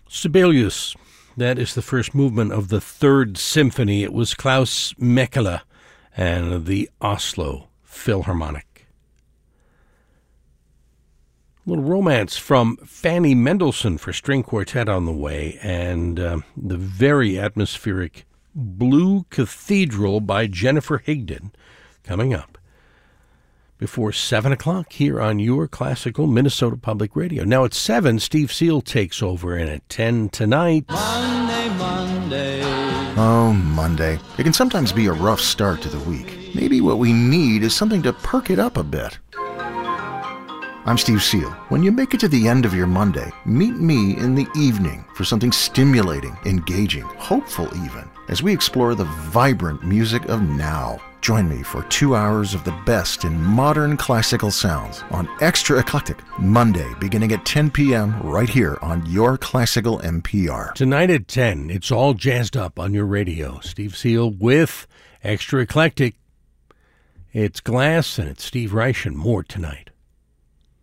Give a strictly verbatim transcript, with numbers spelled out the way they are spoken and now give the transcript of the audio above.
Sibelius. That is the first movement of the Third Symphony. It was Klaus Mekele and the Oslo Philharmonic. A little romance from Fanny Mendelssohn for string quartet on the way, and uh, the very atmospheric Blue Cathedral by Jennifer Higdon coming up before seven o'clock here on your classical Minnesota Public Radio. Now at seven, Steve Seal takes over, and at ten tonight... Monday, Monday. Oh, Monday. It can sometimes be a rough start to the week. Maybe what we need is something to perk it up a bit. I'm Steve Seal. When you make it to the end of your Monday, meet me in the evening for something stimulating, engaging, hopeful even, as we explore the vibrant music of now. Join me for two hours of the best in modern classical sounds on Extra Eclectic, Monday, beginning at ten p.m. right here on your classical N P R. Tonight at ten, it's all jazzed up on your radio. Steve Seal with Extra Eclectic. It's Glass and it's Steve Reich and more tonight.